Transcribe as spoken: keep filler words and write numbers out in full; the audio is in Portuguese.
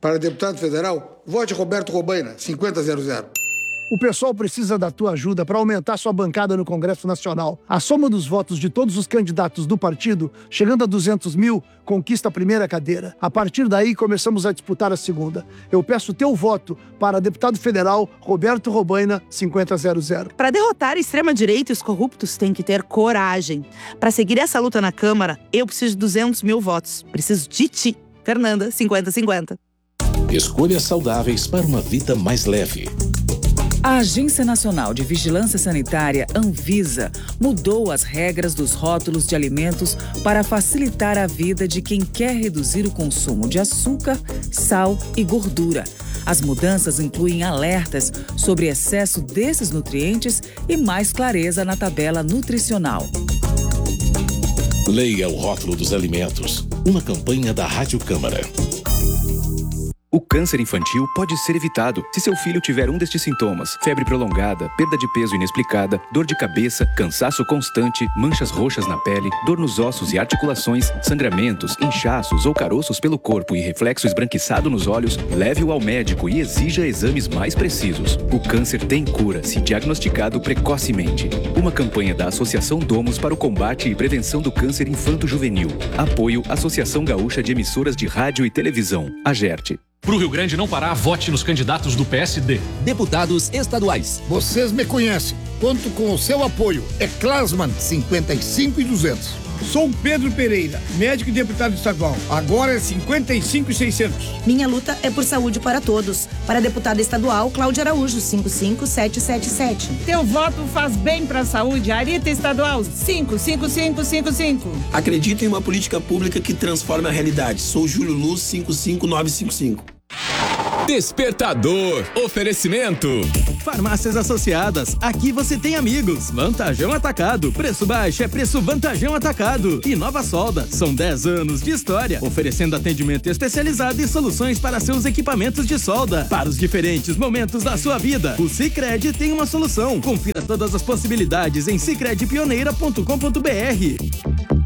Para deputado federal, vote Roberto Robaina, cinquenta zero zero. O pessoal precisa da tua ajuda para aumentar sua bancada no Congresso Nacional. A soma dos votos de todos os candidatos do partido, chegando a duzentos mil, conquista a primeira cadeira. A partir daí, começamos a disputar a segunda. Eu peço teu voto para deputado federal Roberto Robaina, cinquenta zero zero. Para derrotar a extrema-direita e os corruptos, tem que ter coragem. Para seguir essa luta na Câmara, eu preciso de duzentos mil votos. Preciso de ti. Fernanda, cinquenta cinquenta. Escolhas saudáveis para uma vida mais leve. A Agência Nacional de Vigilância Sanitária, Anvisa, mudou as regras dos rótulos de alimentos para facilitar a vida de quem quer reduzir o consumo de açúcar, sal e gordura. As mudanças incluem alertas sobre excesso desses nutrientes e mais clareza na tabela nutricional. Leia o rótulo dos alimentos. Uma campanha da Rádio Câmara. O câncer infantil pode ser evitado se seu filho tiver um destes sintomas: febre prolongada, perda de peso inexplicada, dor de cabeça, cansaço constante, manchas roxas na pele, dor nos ossos e articulações, sangramentos, inchaços ou caroços pelo corpo e reflexo esbranquiçado nos olhos. Leve-o ao médico e exija exames mais precisos. O câncer tem cura se diagnosticado precocemente. Uma campanha da Associação Domus para o combate e prevenção do câncer infanto-juvenil. Apoio Associação Gaúcha de Emissoras de Rádio e Televisão, AGERT. Pro Rio Grande não parar, vote nos candidatos do P S D. Deputados estaduais. Vocês me conhecem. Conto com o seu apoio. É Klasman, cinquenta e cinco e duzentos. Sou Pedro Pereira, médico e deputado estadual. Agora é cinquenta e cinco e seiscentos. Minha luta é por saúde para todos. Para deputada estadual, Cláudia Araújo, cinco cinco sete sete sete. Teu voto faz bem para a saúde. Arita Estadual, cinco cinco cinco cinco cinco. Acredito em uma política pública que transforma a realidade. Sou Júlio Luz, cinco cinco nove cinco cinco. Despertador. Oferecimento. Farmácias Associadas. Aqui você tem amigos. Vantajão Atacado. Preço baixo é preço Vantajão Atacado. E Nova Solda. São dez anos de história, oferecendo atendimento especializado e soluções para seus equipamentos de solda. Para os diferentes momentos da sua vida, o Sicredi tem uma solução. Confira todas as possibilidades em sicredi pioneira ponto com ponto br.